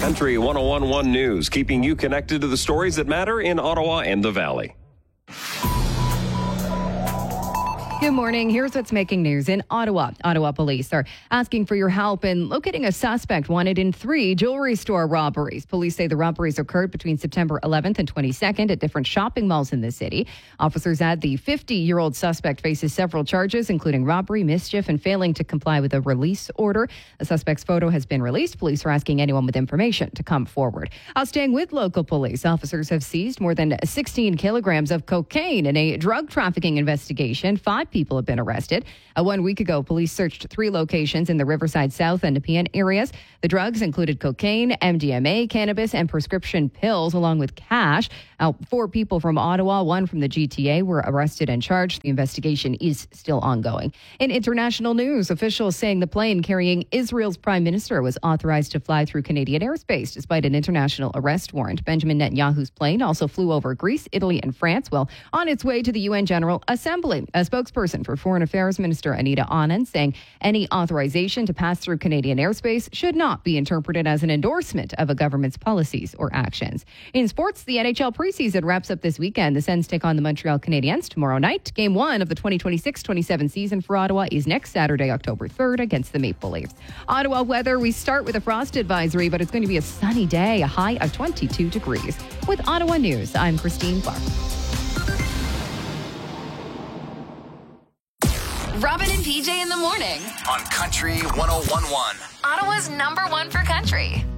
Country 1011 News, keeping you connected to the stories that matter in Ottawa and the Valley. Good morning. Here's what's making news in Ottawa. Ottawa police are asking for your help in locating a suspect wanted in 3 jewelry store robberies. Police say the robberies occurred between September 11th and 22nd at different shopping malls in the city. Officers add the 50-year-old suspect faces several charges, including robbery, mischief, and failing to comply with a release order. The suspect's photo has been released. Police are asking anyone with information to come forward. Staying with local police, officers have seized more than 16 kilograms of cocaine in a drug trafficking investigation. 5 people have been arrested. 1 week ago, police searched 3 locations in the Riverside South and Nepean areas. The drugs included cocaine, MDMA, cannabis, and prescription pills, along with cash. 4 people from Ottawa, 1 from the GTA, were arrested and charged. The investigation is still ongoing. In international news, officials saying the plane carrying Israel's prime minister was authorized to fly through Canadian airspace despite an international arrest warrant. Benjamin Netanyahu's plane also flew over Greece, Italy, and France while on its way to the UN General Assembly. A spokesperson for Foreign Affairs Minister Anita Anand saying any authorization to pass through Canadian airspace should not be interpreted as an endorsement of a government's policies or actions. In sports, the NHL preseason wraps up this weekend. The Sens take on the Montreal Canadiens tomorrow night. Game 1 of the 2026-27 season for Ottawa is next Saturday, October 3rd against the Maple Leafs. Ottawa weather, we start with a frost advisory, but it's going to be a sunny day, a high of 22 degrees. With Ottawa News, I'm Christine Clark. Robin and PJ in the morning on Country 1011. Ottawa's #1 for country.